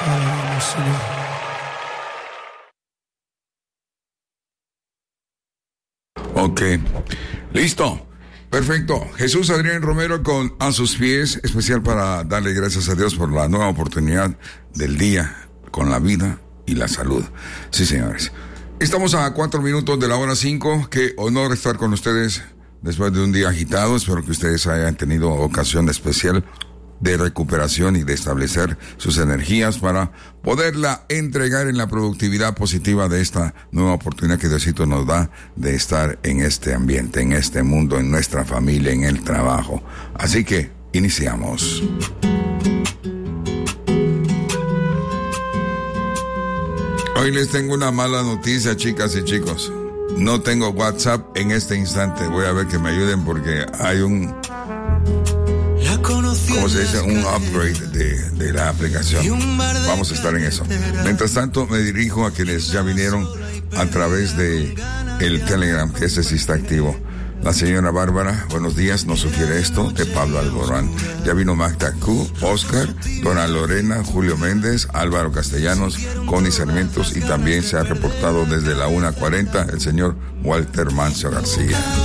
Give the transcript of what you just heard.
Alabamos, Señor. Ok, listo, perfecto. Jesús Adrián Romero con A Sus Pies, especial para darle gracias a Dios por la nueva oportunidad del día con la vida y la salud. Sí, señores. Estamos a 4 minutos de la hora 5. Qué honor estar con ustedes después de un día agitado. Espero que ustedes hayan tenido ocasión especial de recuperación y de establecer sus energías para poderla entregar en la productividad positiva de esta nueva oportunidad que Diosito nos da de estar en este ambiente, en este mundo, en nuestra familia, en el trabajo. Así que, iniciamos. Hoy les tengo una mala noticia, chicas y chicos. No tengo WhatsApp en este instante. Voy a ver que me ayuden porque hay un... ¿cómo se dice? Un upgrade de la aplicación. Vamos a estar en eso. Mientras tanto, me dirijo a quienes ya vinieron a través de el Telegram, que ese sí está activo. La señora Bárbara, buenos días, nos sugiere esto, de Pablo Alborán. Ya vino Magda Q, Oscar, Dona Lorena, Julio Méndez, Álvaro Castellanos, Connie Sarmientos, y también se ha reportado desde la 1:40 el señor Walter Mancio García.